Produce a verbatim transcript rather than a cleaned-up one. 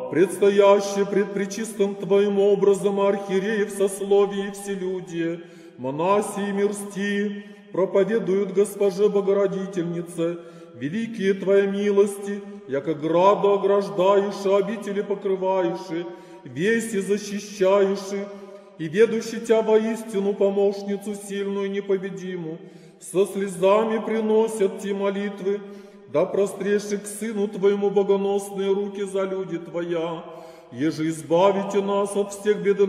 предстоящее пред пречистым Твоим образом архиереев сословий и вселюдие, монаси и мирсти, проповедуют Госпоже Богородительнице, великие Твои милости, яко граду ограждаешь, обители покрываешь, веси защищаешь, и ведущий Тя воистину помощницу сильную и непобедимую, со слезами приносят Ти молитвы, да простреши к Сыну Твоему богоносные руки за люди Твоя, еже избавите нас от всех бед